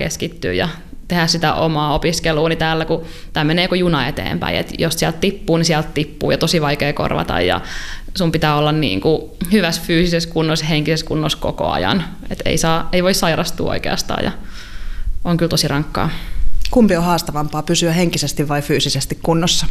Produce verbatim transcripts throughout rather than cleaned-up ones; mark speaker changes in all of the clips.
Speaker 1: keskittyä ja tehdä sitä omaa opiskelua, niin täällä kun tämä menee kuin juna eteenpäin, että jos sieltä tippuu, niin sieltä tippuu ja tosi vaikea korvata ja sun pitää olla niin kuin hyvässä fyysisessä kunnossa, henkisessä kunnossa koko ajan, että ei, saa, ei voi sairastua oikeastaan ja on kyllä tosi rankkaa.
Speaker 2: Kumpi on haastavampaa, pysyä henkisesti vai fyysisesti kunnossa?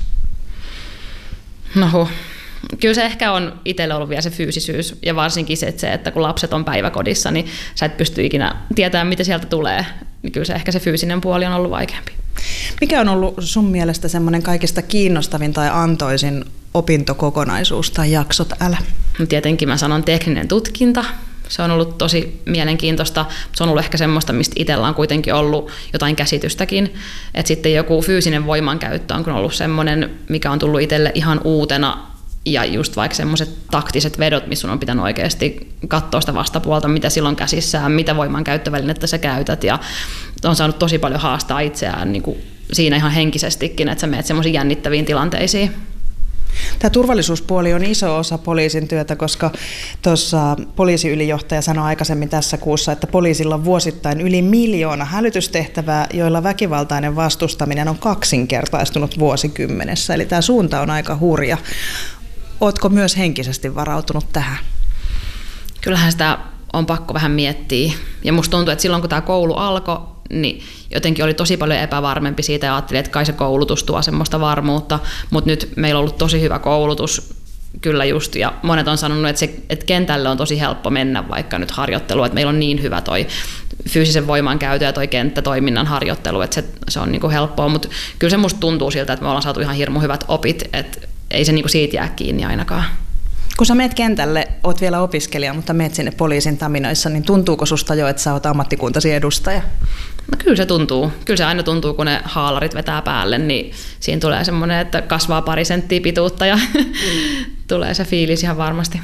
Speaker 1: No huh. Kyllä se ehkä on itselle ollut vielä se fyysisyys ja varsinkin se, että, se, että kun lapset on päiväkodissa, niin sä et pysty ikinä tietämään, mitä sieltä tulee. Niin kyllä se ehkä se fyysinen puoli on ollut vaikeampi.
Speaker 2: Mikä on ollut sun mielestä semmoinen kaikista kiinnostavin tai antoisin opintokokonaisuus tai jaksot älä?
Speaker 1: No tietenkin mä sanon tekninen tutkinta. Se on ollut tosi mielenkiintoista. Se on ollut ehkä semmoista, mistä itsellä on kuitenkin ollut jotain käsitystäkin. Et sitten joku fyysinen voimankäyttö on ollut semmoinen, mikä on tullut itselle ihan uutena. Ja just vaikka semmoiset taktiset vedot, missä sun on pitänyt oikeasti katsoa sitä vastapuolta, mitä silloin käsissään, mitä voimankäyttövälinettä sä käytät. Ja on saanut tosi paljon haastaa itseään niin kuin siinä ihan henkisestikin, että sä menet semmoisiin jännittäviin tilanteisiin.
Speaker 2: Tämä turvallisuuspuoli on iso osa poliisin työtä, koska tuossa poliisiylijohtaja sanoi aikaisemmin tässä kuussa, että poliisilla on vuosittain yli miljoona hälytystehtävää, joilla väkivaltainen vastustaminen on kaksinkertaistunut vuosikymmenessä. Eli tämä suunta on aika hurja. Ootko myös henkisesti varautunut tähän?
Speaker 1: Kyllähän sitä on pakko vähän miettiä. Ja musta tuntuu, että silloin kun tämä koulu alkoi, niin jotenkin oli tosi paljon epävarmempi siitä ja ajattelin, että kai se koulutus tuo semmoista varmuutta, mutta nyt meillä on ollut tosi hyvä koulutus kyllä just, ja monet on sanonut, että, se, että kentälle on tosi helppo mennä vaikka nyt harjoitteluun, että meillä on niin hyvä toi fyysisen voiman käytö ja toi kenttätoiminnan harjoittelu, että se, se on niinku helppoa, mutta kyllä se musta tuntuu siltä, että me ollaan saatu ihan hirmu hyvät opit, että ei se niinku siitä jää kiinni ainakaan.
Speaker 2: Kun sä meet kentälle, oot vielä opiskelija, mutta meet sinne poliisin taminoissa, niin tuntuuko susta jo, että sä oot ammattikuntasi edustaja?
Speaker 1: No kyllä se tuntuu. Kyllä se aina tuntuu, kun ne haalarit vetää päälle, niin siinä tulee semmoinen, että kasvaa pari senttiä pituutta ja mm. tulee se fiilis ihan varmasti.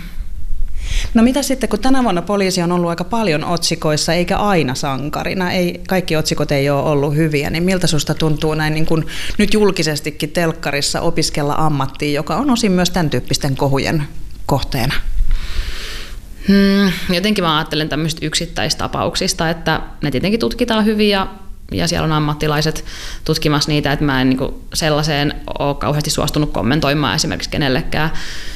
Speaker 2: No mitä sitten, kun tänä vuonna poliisi on ollut aika paljon otsikoissa, eikä aina sankarina, ei, kaikki otsikot ei ole ollut hyviä, niin miltä susta tuntuu näin niin kuin nyt julkisestikin telkkarissa opiskella ammattiin, joka on osin myös tämän tyyppisten kohujen kohteena?
Speaker 1: Hmm, jotenkin mä ajattelen tämmöisistä yksittäistapauksista, että ne tietenkin tutkitaan hyvin ja, ja siellä on ammattilaiset tutkimassa niitä, että mä en niin kuin sellaiseen ole kauheasti suostunut kommentoimaan esimerkiksi kenellekään.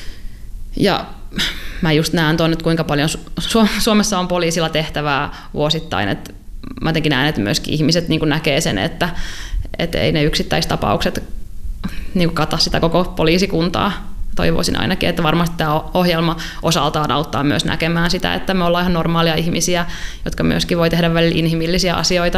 Speaker 1: Ja mä just näen tuon, että kuinka paljon Su- Suomessa on poliisilla tehtävää vuosittain, että mä jotenkin näen, että myöskin ihmiset niin kuin näkee sen, että, että ei ne yksittäistapaukset niin kuin kata sitä koko poliisikuntaa. Toivoisin ainakin, että varmasti tämä ohjelma osaltaan auttaa myös näkemään sitä, että me ollaan ihan normaalia ihmisiä, jotka myöskin voi tehdä välillä inhimillisiä asioita.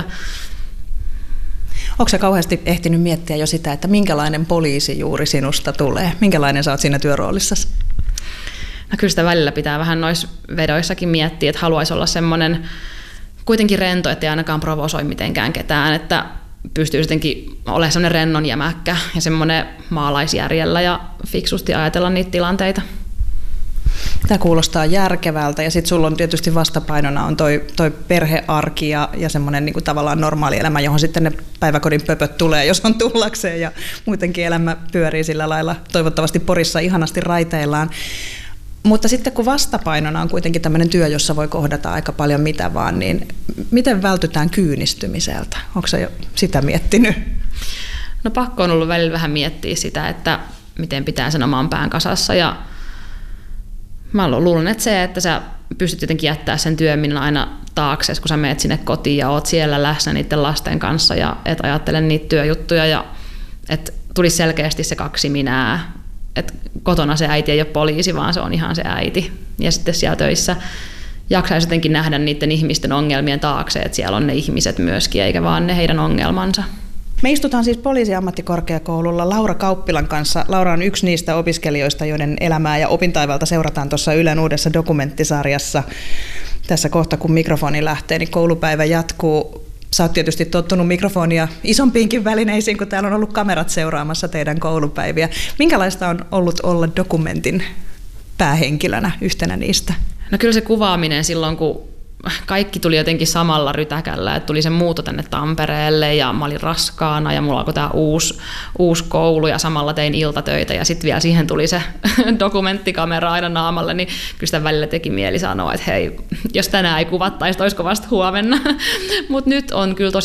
Speaker 2: Onko sä kauheasti ehtinyt miettiä jo sitä, että minkälainen poliisi juuri sinusta tulee? Minkälainen sä oot siinä työroolissasi?
Speaker 1: No kyllä sitä välillä pitää vähän noissa vedoissakin miettiä, että haluaisi olla semmoinen kuitenkin rento, ettei ainakaan provosoi mitenkään ketään, että pystyy jotenkin olemaan semmoinen rennon jämäkkä ja semmoinen maalaisjärjellä ja fiksusti ajatella niitä tilanteita.
Speaker 2: Tämä kuulostaa järkevältä ja sitten sulla on tietysti vastapainona on toi, toi perhearki ja, ja semmoinen niin kuin tavallaan normaali elämä, johon sitten ne päiväkodin pöpöt tulee, jos on tullakseen ja muutenkin elämä pyörii sillä lailla toivottavasti Porissa ihanasti raiteillaan. Mutta sitten kun vastapainona on kuitenkin tämmöinen työ, jossa voi kohdata aika paljon mitä vaan, niin miten vältytään kyynistymiseltä? Onko sä jo sitä miettinyt?
Speaker 1: No pakko on ollut välillä vähän miettiä sitä, että miten pitää sen oman pään kasassa. Ja mä luulen, että se, että sä pystyt jotenkin jättämään sen työn aina taakse, kun sä menet sinne kotiin ja oot siellä läsnä niiden lasten kanssa ja et ajattele niitä työjuttuja ja että tulisi selkeästi se kaksi minää. Että kotona se äiti ei ole poliisi, vaan se on ihan se äiti. Ja sitten siellä töissä jaksaisi jotenkin nähdä niiden ihmisten ongelmien taakse, että siellä on ne ihmiset myöskin, eikä vaan ne heidän ongelmansa.
Speaker 2: Me istutaan siis Poliisiammattikorkeakoululla Laura Kauppilan kanssa. Laura on yksi niistä opiskelijoista, joiden elämää ja opintaivalta seurataan tuossa Ylen uudessa dokumenttisarjassa. Tässä kohta, kun mikrofoni lähtee, niin koulupäivä jatkuu. Sä oot tietysti tottunut mikrofonia isompiinkin välineisiin, kun täällä on ollut kamerat seuraamassa teidän koulupäiviä. Minkälaista on ollut olla dokumentin päähenkilönä yhtenä niistä?
Speaker 1: No kyllä se kuvaaminen silloin, kun kaikki tuli jotenkin samalla rytäkällä, että tuli se muuto tänne Tampereelle ja mä olin raskaana ja mulla alkoi tämä uusi, uusi koulu ja samalla tein iltatöitä ja sitten vielä siihen tuli se dokumenttikamera aina naamalle, niin kyllä sitä välillä teki mieli sanoa, että hei, jos tänään ei kuvattaisi, olisiko vasta huomenna, mutta nyt on kyllä tosi